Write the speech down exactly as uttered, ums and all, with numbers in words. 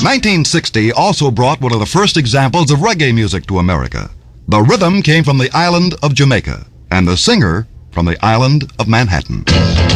nineteen sixty also brought one of the first examples of reggae music to America. The rhythm came from the island of Jamaica, and the singer from the island of Manhattan.